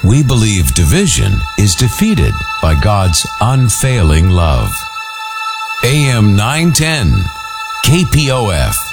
We believe division is defeated by God's unfailing love. AM 910, KPOF.